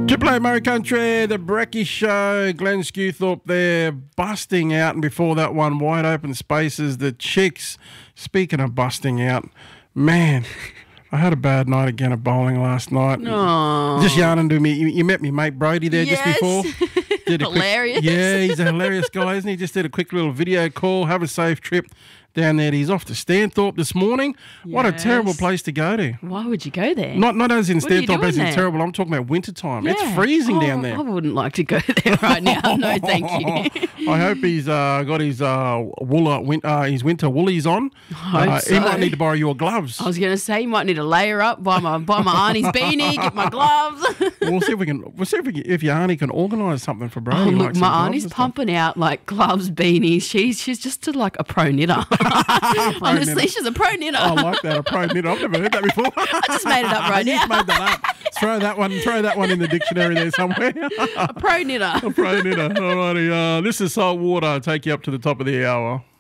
Triple A Murray Country, the Brecky Show, Glenn Skewthorpe there, busting out, and before that one, Wide Open Spaces, the Chicks. Speaking of busting out, man, I had a bad night again at bowling last night. Aww. Just yarning to me. You met me mate Brody there just before. Hilarious. He's a hilarious guy, isn't he? Just did a quick little video call. Have a safe trip down there. He's off to Stanthorpe this morning. Yes. What a terrible place to go to. Why would you go there? Not as in Stanthorpe, as in terrible. I'm talking about winter time. Yeah. It's freezing down there. I wouldn't like to go there right now. No, thank you. I hope he's got his his winter woolies on. I hope so. He might need to borrow your gloves. I was going to say, you might need to layer up, buy my auntie's beanie, get my gloves. We'll see if your auntie can organise something for Brody. Oh, look, my auntie's pumping out like gloves, beanies. She's just like a pro knitter. Honestly, she's a pro knitter. I like that, a pro knitter. I've never heard that before. I just made it up right now. You just made that up. Throw that one in the dictionary there somewhere. A pro knitter. A pro knitter. All righty. This is Salt Water. Take you up to the top of the hour.